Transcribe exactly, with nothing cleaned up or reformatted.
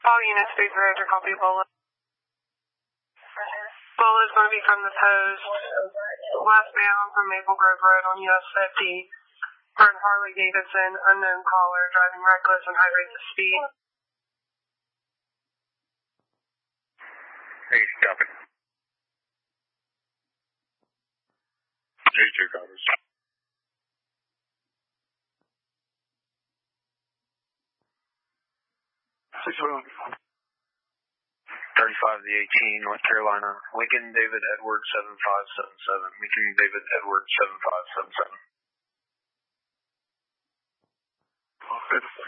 All units, three zero to copy Lola. Lola is going to be from the post westbound from Maple Grove Road on U S fifty for an Harley Davidson unknown caller driving reckless and high rates of speed. Hey, copy. eighty-two copies. six one. thirty-five to the eighteen, North Carolina. Lincoln David Edwards seven five seven seven. Lincoln David Edwards seven five seven seven. Okay.